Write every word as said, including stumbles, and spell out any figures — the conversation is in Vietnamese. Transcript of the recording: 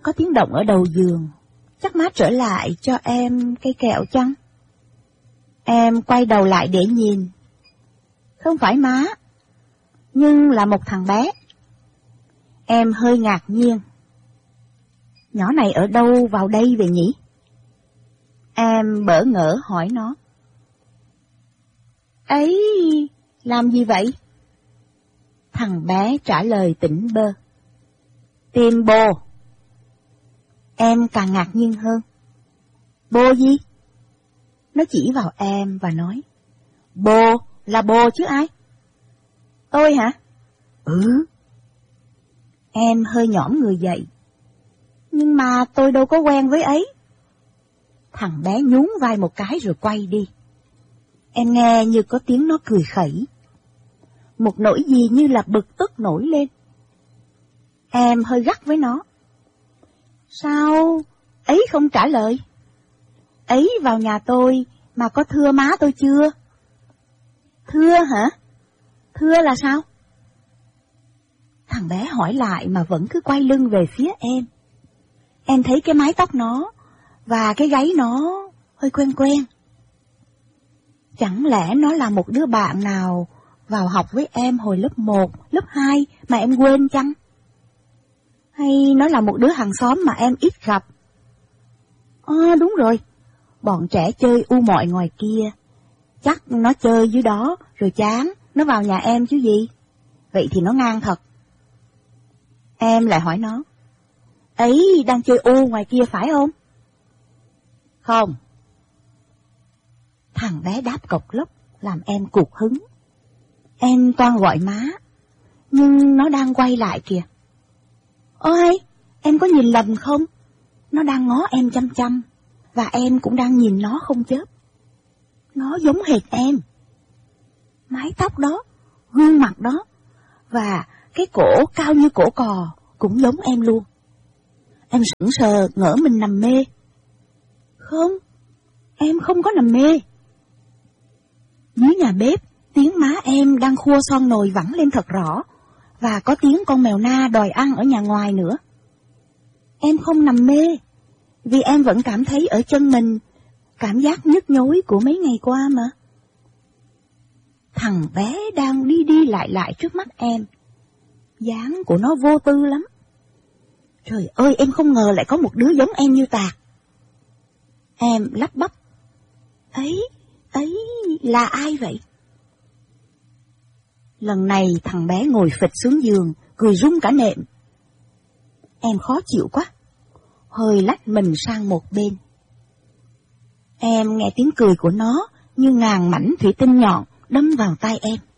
có tiếng động ở đầu giường. Chắc má trở lại cho em cây kẹo chăng? Em quay đầu lại để nhìn. Không phải má, nhưng là một thằng bé. Em hơi ngạc nhiên. Nhỏ này ở đâu vào đây vậy nhỉ? Em bỡ ngỡ hỏi nó. Ấy, làm gì vậy? Thằng bé trả lời tỉnh bơ. Tìm bồ. Em càng ngạc nhiên hơn. Bồ gì? Nó chỉ vào em và nói. Bồ là bồ chứ ai? Tôi hả? Ừ. Em hơi nhõm người dậy. Nhưng mà tôi đâu có quen với ấy. Thằng bé nhún vai một cái rồi quay đi. Em nghe như có tiếng nó cười khẩy. Một nỗi gì như là bực tức nổi lên. Em hơi gắt với nó. Sao ấy không trả lời? Ấy vào nhà tôi mà có thưa má tôi chưa? Thưa hả? Thưa là sao? Thằng bé hỏi lại mà vẫn cứ quay lưng về phía em. Em thấy cái mái tóc nó và cái gáy nó hơi quen quen. Chẳng lẽ nó là một đứa bạn nào vào học với em hồi lớp một, lớp hai mà em quên chăng? Hay nó là một đứa hàng xóm mà em ít gặp? À, đúng rồi, bọn trẻ chơi u mọi ngoài kia. Chắc nó chơi dưới đó rồi chán, nó vào nhà em chứ gì. Vậy thì nó ngang thật. Em lại hỏi nó. Ấy đang chơi u ngoài kia phải không? Không. Thằng bé đáp cộc lốc làm em cụt hứng. Em toan gọi má, nhưng nó đang quay lại kìa. Ôi, em có nhìn lầm không? Nó đang ngó em chăm chăm, và em cũng đang nhìn nó không chớp. Nó giống hệt em. Mái tóc đó, gương mặt đó, và cái cổ cao như cổ cò cũng giống em luôn. Em sững sờ ngỡ mình nằm mê. Không, em không có nằm mê. Dưới nhà bếp, tiếng má em đang khua son nồi vẳng lên thật rõ, và có tiếng con mèo na đòi ăn ở nhà ngoài nữa. Em không nằm mê, vì em vẫn cảm thấy ở chân mình cảm giác nhức nhối của mấy ngày qua mà. Thằng bé đang đi đi lại lại trước mắt em. Dáng của nó vô tư lắm. Trời ơi, em không ngờ lại có một đứa giống em như Tạc. Em lắp bắp. Ấy, ấy là ai vậy? Lần này thằng bé ngồi phịch xuống giường, cười rung cả nệm. Em khó chịu quá, hơi lách mình sang một bên. Em nghe tiếng cười của nó như ngàn mảnh thủy tinh nhọn đâm vào tai em.